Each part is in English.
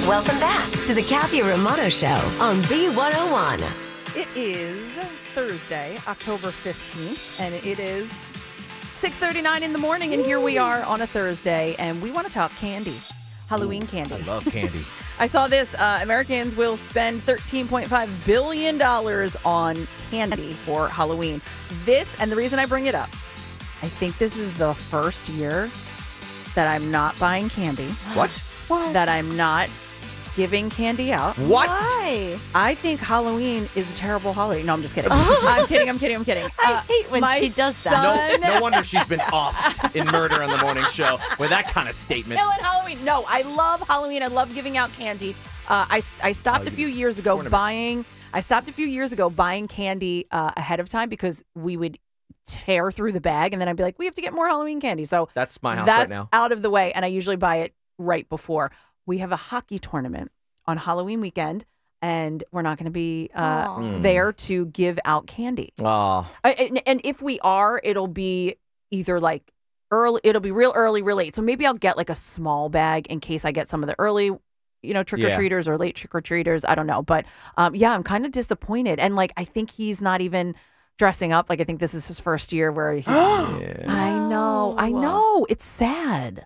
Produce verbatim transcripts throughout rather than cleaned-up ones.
Welcome back to the Kathy Romano Show on B one oh one. It is Thursday, October fifteenth, and it is six thirty-nine in the morning, and here we are on a Thursday, and we want to talk candy, Halloween candy. I love candy. I saw this. Uh, Americans will spend thirteen point five billion dollars on candy for Halloween. This, and the reason I bring it up, I think this is the first year that I'm not buying candy. What? What? That I'm not giving candy out. What? Why? I think Halloween is a terrible holiday. No, I'm just kidding. I'm kidding. I'm kidding. I'm kidding. I Uh, hate when my she does that. son- No, no wonder she's been off in Murder on the Morning Show with that kind of statement. Killing Halloween. No, I love Halloween. I love giving out candy. Uh, I, I stopped Oh, a few you- years ago ornament. buying. I stopped a few years ago buying candy uh, ahead of time because we would tear through the bag and then I'd be like, we have to get more Halloween candy. So That's my house that's right now. out of the way, and I usually buy it right before. We have a hockey tournament on Halloween weekend, and we're not going to be uh, Aw. Mm. there to give out candy. Oh, I, and, and if we are, it'll be either like early, it'll be real early, real late. So maybe I'll get like a small bag in case I get some of the early, you know, trick or treaters or late trick or treaters. I don't know. But um, yeah, I'm kind of disappointed. And like, I think he's not even dressing up. Like, I think this is his first year where he. yeah. I know. I No. know. It's sad.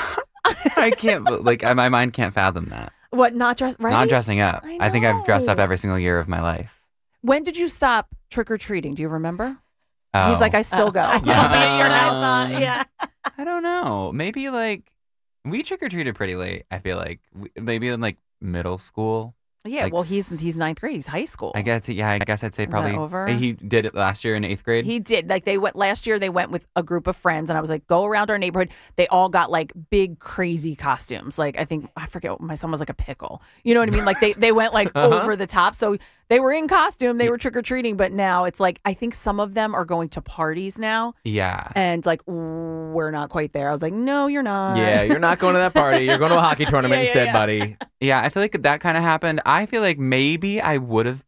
I can't, be- like, I- my mind can't fathom that. What, not dress, right? Not dressing up. I I, think I've dressed up know. every single year of my life. When did you stop trick or treating? Do you remember? Oh. He's like, I still go. I know, Yeah. but you're not, Um, uh, yeah. I don't know. Maybe like we trick or treated pretty late. I feel like We- maybe in like middle school. Yeah, Like well, he's he's ninth grade. He's high school. I guess. Yeah, I guess I'd say that probably. over? He did it last year in eighth grade. He did. Like they went last year, they went with a group of friends, and I was like, go around our neighborhood. They all got like big, crazy costumes. Like I think I forget. What, my son was like a pickle. You know what I mean? Like they they went like Uh-huh. over the top. So they were in costume. They were trick or treating. But now it's like I think some of them are going to parties now, yeah. and like we're not quite there. I was like, no, you're not. Yeah, you're not going to that party. You're going to a hockey tournament Yeah, yeah, instead, yeah. buddy. Yeah, I feel like that kind of happened. I feel like maybe I would have